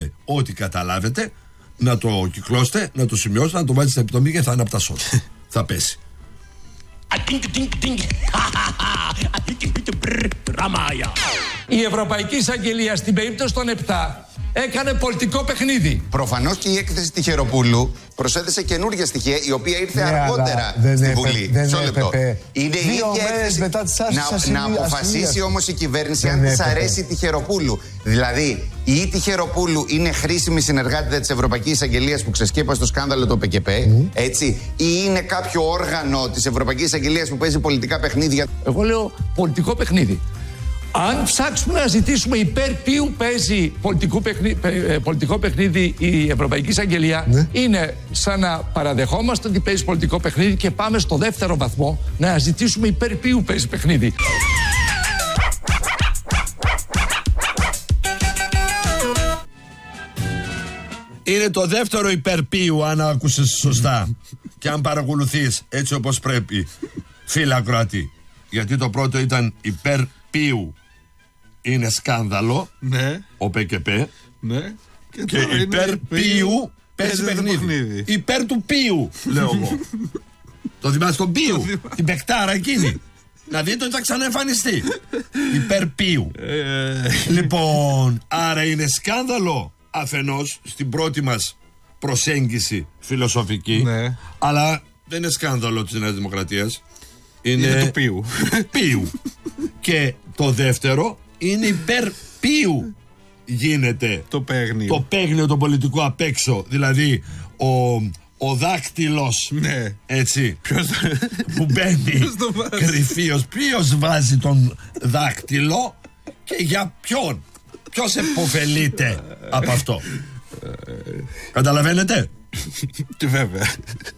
καταλάβετε ό,τι καταλάβετε, να το κυκλώσετε, να το σημειώσετε, να το βάλετε στην επιτομή και θα είναι από τα σώτα. Θα πέσει. Η Ευρωπαϊκή Εισαγγελία στην περίπτωση των 7 έκανε πολιτικό παιχνίδι. Προφανώς και η έκθεση Τυχεροπούλου προσέθεσε καινούργια στοιχεία, η οποία ήρθε αργότερα στη Βουλή. Μισό λεπτό. Είναι η ίδια έκθεση. Να αποφασίσει όμως η κυβέρνηση αν της αρέσει η Τυχεροπούλου. Δηλαδή, η Τυχεροπούλου είναι χρήσιμη συνεργάτηδα της Ευρωπαϊκής Εισαγγελίας που ξεσκέπασε το σκάνδαλο του ΠΚΠ, έτσι, ή είναι κάποιο όργανο της Ευρωπαϊκής Εισαγγελίας που παίζει πολιτικά παιχνίδια. Εγώ λέω παιχνίδι. Αν ψάξουμε να ζητήσουμε υπέρ ποιου παίζει πολιτικό παιχνίδι η Ευρωπαϊκή Εισαγγελία, είναι σαν να παραδεχόμαστε ότι παίζει πολιτικό παιχνίδι και πάμε στο δεύτερο βαθμό να ζητήσουμε υπέρ ποιου παίζει παιχνίδι. Είναι το δεύτερο υπερπίου, αν άκουσες σωστά και αν παρακολουθείς έτσι όπως πρέπει, φίλε ακροατή. Γιατί το πρώτο ήταν υπερπίου. Είναι σκάνδαλο, ναι. Ο ΠΚΠ, ναι. Και υπέρ ποιου παίζει παιχνίδι. Υπέρ του ποιου, λέω εγώ. Το θυμάσαι τον ποιου, την παικτάρα εκείνη. Να δείτε ότι θα ξαναεμφανιστεί. Υπέρ ποιου. Λοιπόν, άρα είναι σκάνδαλο αφενός στην πρώτη μας προσέγγιση φιλοσοφική, ναι. Αλλά δεν είναι σκάνδαλο της Νέας Δημοκρατίας. Είναι του ποιου. Και το δεύτερο είναι υπέρ ποιου γίνεται το παίγνιο το πολιτικό απ' έξω. Δηλαδή ο δάκτυλος, ναι. Έτσι, που μπαίνει κρυφίος. Ποιος βάζει τον δάκτυλο και για ποιον. Ποιος επωφελείται από αυτό. Καταλαβαίνετε? Και βέβαια.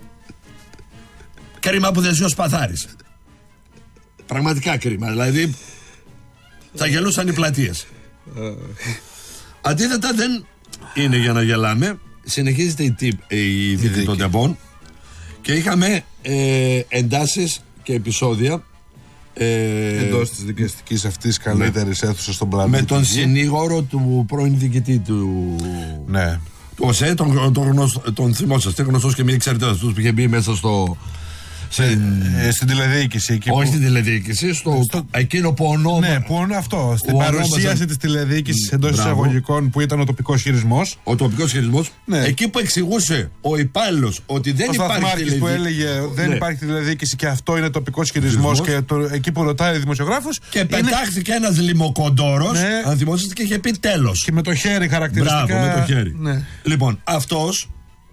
Κρίμα που δεν ζει ο Σπαθάρης. Πραγματικά κρίμα. Δηλαδή θα γελούσαν οι πλατείες. Αντίθετα δεν είναι για να γελάμε. Συνεχίζεται η δίκη των τεμπών και είχαμε εντάσεις και επεισόδια εντός της δικαστικής αυτής καλύτερης αίθουσας στον πλανήτη. Με τον συνήγορο του πρώην διοικητή του. Ναι. Του ΟΣΕ, τον θυμόσαστε, γνωστός και μη εξαρτητός που είχε μπει μέσα στο. Στην τηλεδιοίκηση. Όχι στην τηλεδιοίκηση, εκείνο που ονόμα. Ναι, που είναι αυτό. Στην παρουσίαση της τηλεδιοίκησης εντός εισαγωγικών που ήταν ο τοπικός χειρισμός. Ο τοπικός χειρισμός. Ναι. Εκεί που εξηγούσε ο υπάλληλος ότι δεν υπάρχει τηλεδιοίκηση. Που έλεγε δεν υπάρχει τηλεδιοίκηση και αυτό είναι τοπικός χειρισμός. Και εκεί που ρωτάει ο δημοσιογράφος. Και πετάχθηκε ένας λιμοκοντόρος, αν θυμόσαστε, και είχε πει τέλος. Και με το χέρι χαρακτηριστικά. Μπράβο, με το χέρι. Λοιπόν, αυτός.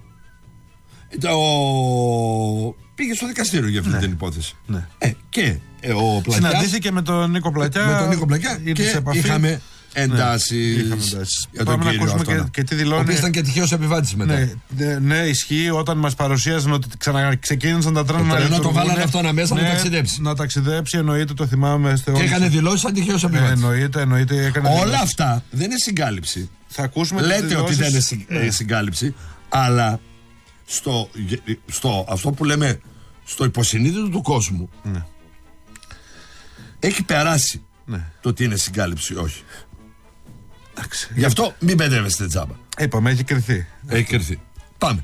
Πήγε στο δικαστήριο για αυτή την υπόθεση. Ναι. Και ο Πλακιάς συναντήθηκε με τον Νίκο Πλακιά. Και είχαμε εντάσεις. Πάμε να ακούσουμε και τι δηλώνει. Ο οποίος ήταν και τυχαίος επιβάτης μετά. Ναι, ισχύει όταν μας παρουσίαζαν ότι ξεκίνησαν τα τρένα να λειτουργούν. Το βάλανε αυτό μέσα να ταξιδέψει. Να ταξιδέψει, εννοείται, το θυμάμαι. Και έκανε δηλώσεις σαν τυχαίος επιβάτης. Εννοείται. Όλα αυτά δεν είναι συγκάλυψη. Θα ακούσουμε. Λέτε ότι δεν είναι συγκάλυψη, αλλά στο αυτό που λέμε στο υποσυνείδητο του κόσμου, ναι. Έχει περάσει, ναι. Το τι είναι συγκάλυψη, όχι. Γι' αυτό μην μπερδεύεστε τζάμπα. Είπαμε, έχει κρυθεί. Έχει κρυθεί. Πάμε.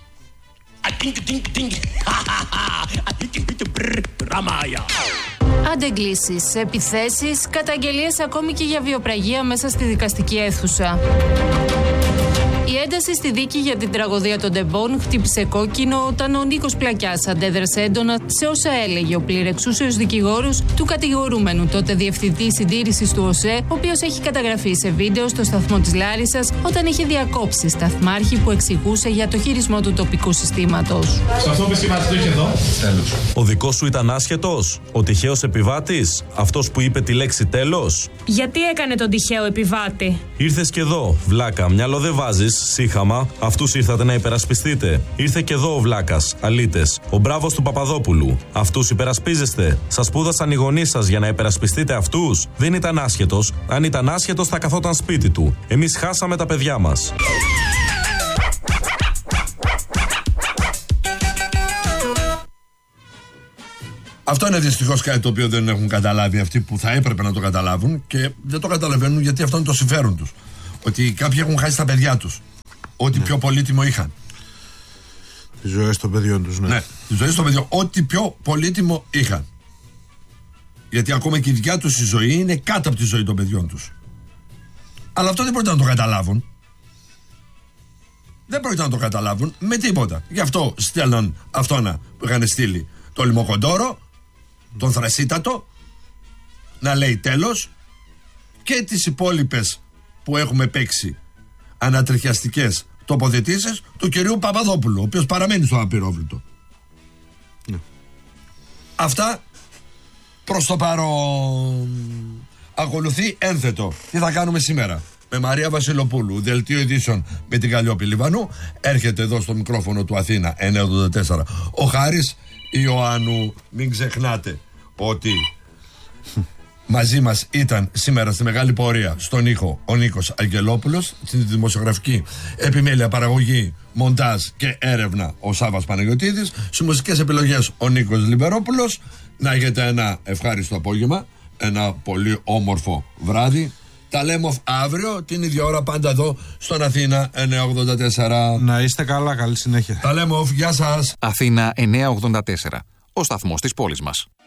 Αντεγκλήσεις, επιθέσεις, καταγγελίες ακόμη και για βιοπραγία μέσα στη δικαστική αίθουσα. Η ένταση στη δίκη για την τραγωδία των τεμπών χτύπησε κόκκινο όταν ο Νίκος Πλακιάς αντέδρασε έντονα σε όσα έλεγε ο πληρεξούσιος δικηγόρος του κατηγορούμενου, τότε διευθυντή συντήρησης του ΟΣΕ, ο οποίος έχει καταγραφεί σε βίντεο στο σταθμό της Λάρισσας όταν είχε διακόψει σταθμάρχη που εξηγούσε για το χειρισμό του τοπικού συστήματος. Σε αυτό που σχηματιστεί και εδώ. Τέλος. Ο δικός σου ήταν άσχετος, ο τυχαίος επιβάτης, αυτός που είπε τη λέξη τέλος. Γιατί έκανε τον τυχαίο επιβάτη? Ήρθες και εδώ, βλάκα, μυαλό δεν βάζεις. Σύχαμα, αυτούς ήρθατε να υπερασπιστείτε. Ήρθε και εδώ ο βλάκας, αλήτες, ο μπράβος του Παπαδόπουλου. Αυτούς υπερασπίζεστε. Σας σπούδασαν οι γονείς σας για να υπερασπιστείτε αυτούς. Δεν ήταν άσχετος. Αν ήταν άσχετος θα καθόταν σπίτι του. Εμείς χάσαμε τα παιδιά μας. Αυτό είναι δυστυχώς κάτι το οποίο δεν έχουν καταλάβει αυτοί που θα έπρεπε να το καταλάβουν και δεν το καταλαβαίνουν γιατί αυτό είναι το συμφέρον τους. Ότι κάποιοι έχουν χάσει τα παιδιά τους. Ό,τι πιο πολύτιμο είχαν. Τις ζωές των παιδιών τους, ναι. Τις ζωές των παιδιών. Ό,τι πιο πολύτιμο είχαν. Γιατί ακόμα και η δικιά τους η ζωή είναι κάτω από τη ζωή των παιδιών τους. Αλλά αυτό δεν πρόκειται να το καταλάβουν. Δεν πρόκειται να το καταλάβουν με τίποτα. Γι' αυτό στέλναν αυτόνα που είχαν στείλει το Λιμοκοντόρο, τον Θρασίτατο, να λέει τέλος, και τις υπόλοιπες που έχουμε παίξει ανατριχιαστικές τοποθετήσεις του κυρίου Παπαδόπουλου, ο οποίος παραμένει στο απειρόβλητο. Αυτά προς το παρόν. Ακολουθεί ένθετο. Τι θα κάνουμε σήμερα? Με Μαρία Βασιλοπούλου, δελτίο ειδήσεων με την Καλλιόπη Λιβανού. Έρχεται εδώ στο μικρόφωνο του Αθήνα 984 ο Χάρης Ιωάννου. Μην ξεχνάτε ότι μαζί μας ήταν σήμερα στη μεγάλη πορεία στον ήχο ο Νίκος Αγγελόπουλος, στην δημοσιογραφική επιμέλεια, παραγωγή, μοντάζ και έρευνα ο Σάββας Παναγιωτίδης, στις μουσικές επιλογές ο Νίκος Λιμπερόπουλος. Να έχετε ένα ευχάριστο απόγευμα, ένα πολύ όμορφο βράδυ. Τα λέμε αύριο την ίδια ώρα, πάντα εδώ στον Αθήνα 984. Να είστε καλά, καλή συνέχεια. Τα λέμε γεια σας. Αθήνα 984, ο σταθμός της πόλης μας.